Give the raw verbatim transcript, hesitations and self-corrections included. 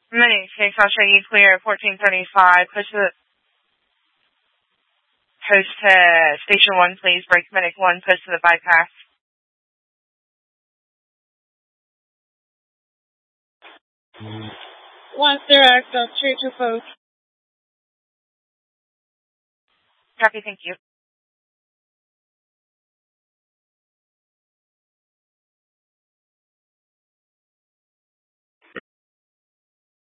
Medic six, I'll show you clear at fourteen thirty-five. Push to the post to station one, please. Break medic one, post to the bypass. One zero X, two to post. Copy, thank you.